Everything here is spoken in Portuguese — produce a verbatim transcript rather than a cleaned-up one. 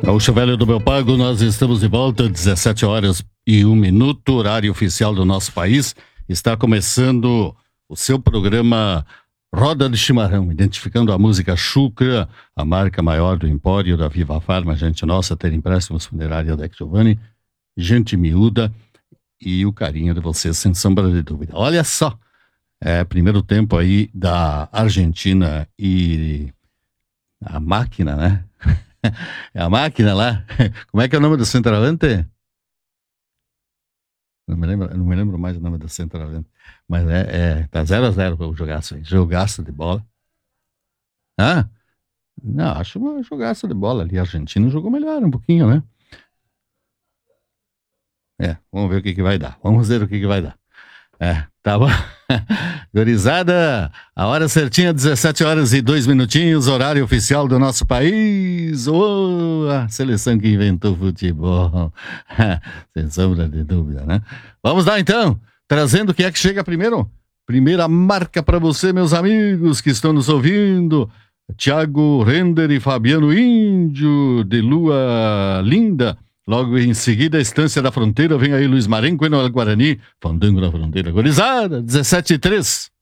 Gaúcho Velho do Meu Pago, nós estamos de volta, dezessete horas e um minuto, horário oficial do nosso país. Está começando o seu programa Roda de Chimarrão, identificando a música Chucra, a marca maior do empório da Viva Farma, gente nossa, ter empréstimos funerária da Giovanni, gente miúda e o carinho de vocês, sem sombra de dúvida. Olha só, é primeiro tempo aí da Argentina e a máquina, né? É a máquina lá. Como é que é o nome do centroavante? Não me lembro, não me lembro mais o nome do centroavante. Mas é, é tá zero a zero o jogaço aí. Jogaço de bola. Ah? Não, acho um jogaço de bola ali. A Argentina jogou melhor um pouquinho, né? É, vamos ver o que que vai dar. Vamos ver o que que vai dar. É, tá bom. Gurizada, a hora certinha, dezessete horas e dois minutinhos, horário oficial do nosso país. Oh, a seleção que inventou futebol. Sem sombra de dúvida, né? Vamos lá então, trazendo quem é que chega primeiro. Primeira marca para você, meus amigos que estão nos ouvindo. Thiago Render e Fabiano Índio, de Lua Linda. Logo em seguida, a Estância da Fronteira, vem aí Luiz Marenco e Noel Guarani, Fandango da Fronteira. Gurizada, dezessete e três.